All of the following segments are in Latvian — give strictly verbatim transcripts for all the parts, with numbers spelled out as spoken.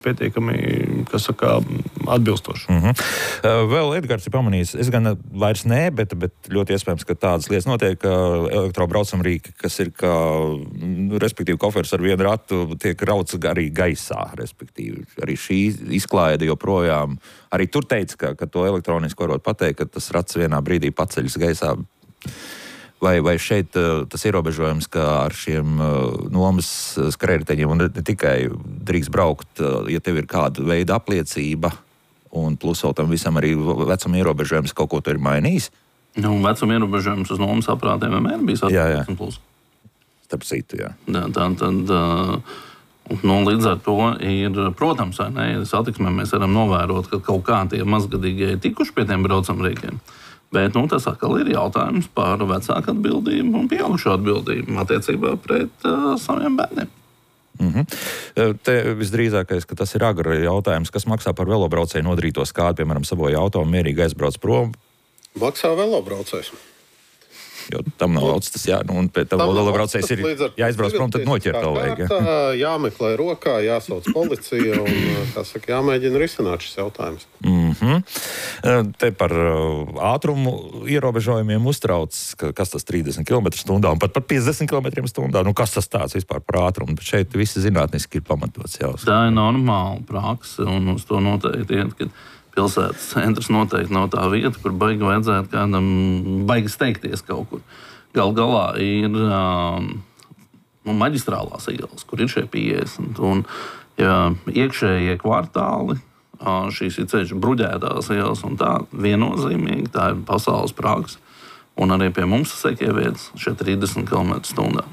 pietiekami, kas saka, atbilstoši. Mm-hmm. Vēl Edgars ir pamanījis, es gan vairs nē, bet, bet ļoti iespējams, ka tādas lietas notiek, ka elektrobraucamrīki, kas ir kā, respektīvi, koferis ar vienu ratu, tiek rauts arī gaisā, respektīvi. Arī šī izklaide joprojām, arī tur teica, ka, ka to elektroniski varot pateikt, ka tas rats vienā brīdī paceļas gaisā. Vai, vai šeit uh, tas ierobežojums, ka ar šiem uh, nomas skrējēji un ne, ne tikai drīkst braukt, uh, ja tev ir kāda veida apliecība, un plus vēl tam visam arī vecuma ierobežojums kaut ko tur ir mainījis? Nu, vecuma ierobežojums uz nomas aprātiem vienmēr bijis attiecības plus. Starp citu, jā. Jā, tā, tad, uh, nu, līdz ar to ir, protams, vai ne, satiksmē mēs varam novērot, ka kaut kā tie mazgadīgie ir tikuši pie tiem braucamrīkiem. Bet nu, tas atkal ir jautājums par vecāku atbildību un pieaugušo atbildību attiecībā pret uh, saviem bērniem. Mm-hmm. Te visdrīzākais, ka tas ir agra jautājums, kas maksā par velobraucēju nodarīto skādi, piemēram, savoja auto un mierīgi aizbrauc prom. Maksā velobraucējs. Jo tam nav lauts, tas jā, nu, un pēc tam velobraucējs ir jāizbrauc prom, tad noķert vēl vajag. Jā. Jāmeklē rokā, jāsauc policija un, kā saka, jāmēģina risināt šis jautājums. Mm-hmm. Te par ātrumu ierobežojumiem uztrauc, ka, kas tas trīsdesmit kilometru stundā un pat par piecdesmit kilometru stundā. Nu, kas tas tāds vispār par ātrumu? Bet šeit visi zinātniski ir pamatots jāuzskata. Tā ir normāla prakse un uz to noteikti iet, kad pilsētas centrs noteikti nav tā vieta, kur baigi vajadzētu kādam baigi steigties kaut kur. Gal galā ir um, maģistrālās ielas, kur ir šie piecdesmit. Un, ja iekšējie kvartāli, uh, šīs ir ceļš bruģētās ielas un tā, viennozīmīgi, tā ir pasaules prakse. Un arī pie mums sek ievietas šie trīsdesmit kilometru stundā.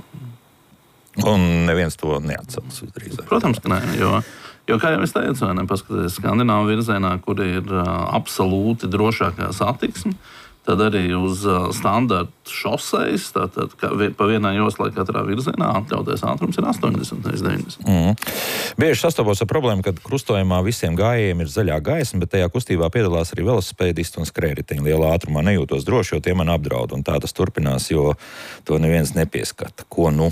Un neviens to neatcels visdrīzāk. Protams, ka nē, jo... Jo, kā jau es teicu, paskatieties Skandināvu virzienā, kur ir uh, absolūti drošākā satiksme, tad arī uz uh, standarta šoseis, tātad kā, pa vienai joslai katrā virzienā atļautais ātrums ir astoņdesmit, nevis deviņdesmit. Mm. Bieži sastopos ar problēmu, kad krustojumā visiem gājējiem ir zaļā gaisma, bet tajā kustībā piedalās arī velosipēdisti un skrējēji. Lielā ātrumā nejūtos droši, jo tie man apdraud, un tā tas turpinās, jo to neviens nepieskata. Ko nu?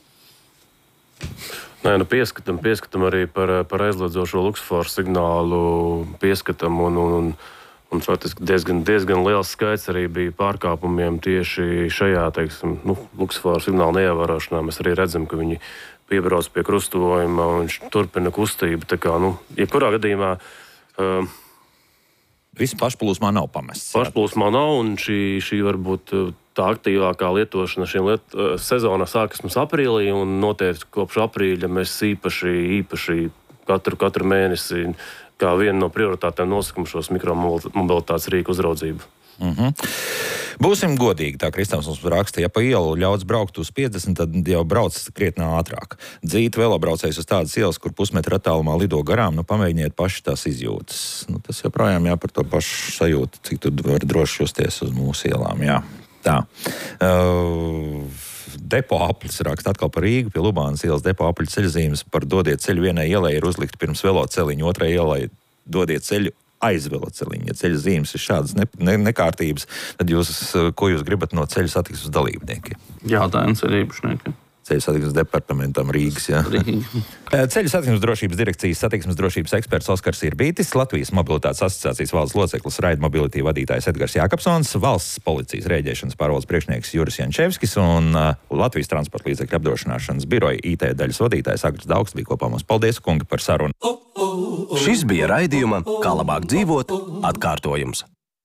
Nē, nu pieskatam, pieskatam arī par, par aizliedzošo luksusforu signālu pieskatam un, un, un faktiski diezgan, diezgan liels skaits arī bija pārkāpumiem tieši šajā, teiksim, nu, luksusforu signālu neievērošanā. Mēs arī redzam, ka viņi piebrauc pie krustojuma un viņš turpina kustību. Tā kā, nu, jebkurā gadījumā... Uh, Viss pašplūsmā nav pamests. Pašplūsmā nav, un šī, šī varbūt tā aktīvākā lietošana šiem liet, sezonā sākas mums aprīlī, un noteikti kopš aprīļa mēs īpaši, īpaši katru, katru mēnesi kā vienu no prioritātēm nosakam šos mikromobilitātes rīku uzraudzību. Mm-hmm. Būsim godīgi, tā Kristaps mums raksta, ja pa ielu ļauts braukt uz piecdesmit, tad jau brauc krietnā ātrāk. Dzīt velobraucējs uz tādas ielas, kur pusmetra attālumā lido garām, nu pamēģiniet paši tās izjūtas. Nu, tas joprojām jā par to pašu sajūtu, cik tu vari droši justies uz mūsu ielām, jā. Tā. Uh, depo aplis raksta atkal par Rīgu, pie Lubānas ielas depo apļu ceļzīmes par dodiet ceļu vienai ielai ir uzlikt pirms veloceliņu, otrai ielai dodiet ceļu aiz veloceliņa. Ja ceļa zīmes ir šādas ne, ne, nekārtības, tad jūs, ko jūs gribat no ceļa satiksmes dalībniekiem? Jautājums ir īpašniekiem. Ceļu satiksmes departamentam Rīgas, jā. Ceļu satiksmes drošības direkcijas satiksmes drošības eksperts Oskars Irbītis, Latvijas mobilitātes asociācijas valdes loceklis Ride Mobility vadītājs Edgars Jākapsons, valsts policijas rēģēšanas pārvaldes priekšnieks Juris Jančevskis un uh, Latvijas transporta līdzekļu apdrošināšanas biroja I T daļas vadītājs Agris Daugs bija kopā mums. Paldies, kungi, par sarunu. Šis bija raidījuma Kā labāk dzīvot atkārtojums.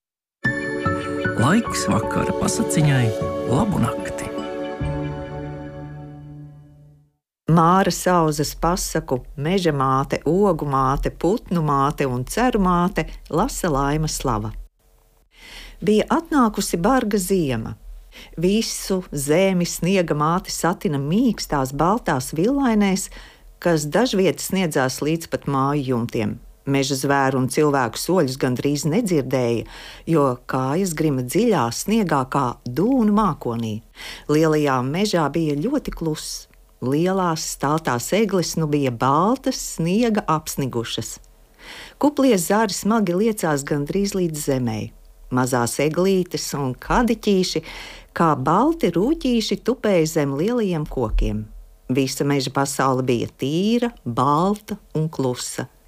Laiks vakara pasaciņai, labu nakti. Māra Sauzas pasaku, meža māte, ogu māte, putnu māte un ceru māte lasa Laima Slava. Bija atnākusi barga ziema. Visu zemi sniega māte satina mīkstās baltās villainēs, kas dažviet sniedzās līdz pat māju jumtiem. Meža zvēru un cilvēku soļus gandrīz nedzirdēja, jo kājas grima dziļā sniegā kā dūnu mākonī. Lielajā mežā bija ļoti kluss. Lielās staltās eglis nu bija baltas, sniega apsnigušas. Kuplie zari smagi liecās gandrīz līdz zemei. Mazās eglītes un kadiķīši, kā balti rūķīši, tupēja zem lielajiem kokiem. Visa meža pasaule bija tīra, balta un klusa.